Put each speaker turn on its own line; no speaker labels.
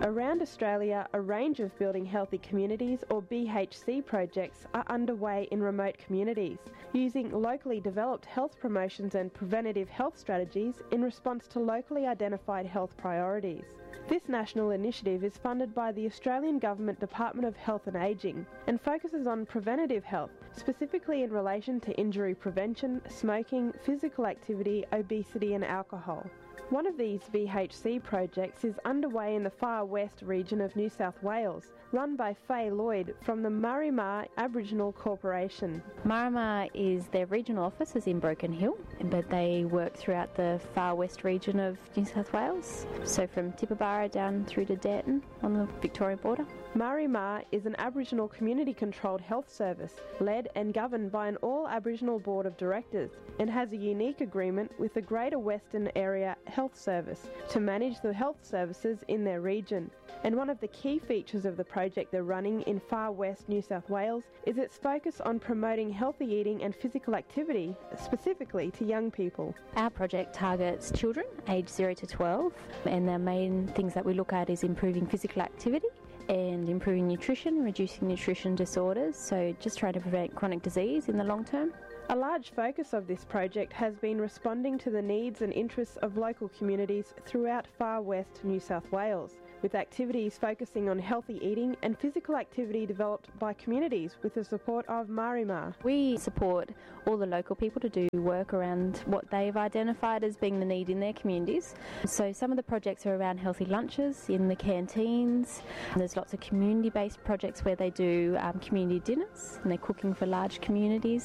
Around Australia, a range of Building Healthy Communities, or BHC projects, are underway in remote communities, using locally developed health promotions and preventative health strategies in response to locally identified health priorities. This national initiative is funded by the Australian Government Department of Health and Ageing and focuses on preventative health, specifically in relation to injury prevention, smoking, physical activity, obesity and alcohol. One of these VHC projects is underway in the far west region of New South Wales, run by Faye Lloyd from the Marima Aboriginal Corporation.
Marima is their regional office is in Broken Hill, but they work throughout the far west region of New South Wales, so from Tibooburra down through to Darton on the Victorian border.
Marima is an Aboriginal community-controlled health service, led and governed by an all-Aboriginal board of directors, and has a unique agreement with the Greater Western Area Health Service to manage the health services in their region. And one of the key features of the project they're running in far west New South Wales is its focus on promoting healthy eating and physical activity, specifically to young people.
Our project targets children aged 0 to 12, and the main things that we look at is improving physical activity and improving nutrition, reducing nutrition disorders, so just trying to prevent chronic disease in the long term.
A large focus of this project has been responding to the needs and interests of local communities throughout far west New South Wales, with activities focusing on healthy eating and physical activity developed by communities with the support of Marima.
We support all the local people to do work around what they've identified as being the need in their communities. So some of the projects are around healthy lunches in the canteens. There's lots of community-based projects where they do community dinners and they're cooking for large communities.